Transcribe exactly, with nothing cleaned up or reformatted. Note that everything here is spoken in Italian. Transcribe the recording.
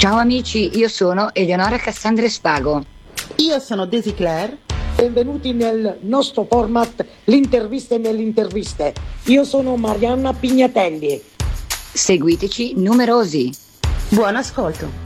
Ciao amici, io sono Eleonora Cassandra Spago. Io sono Daisy Claire. Benvenuti nel nostro format L'interviste nelle interviste. Io sono Marianna Pignatelli. Seguiteci numerosi. Buon ascolto.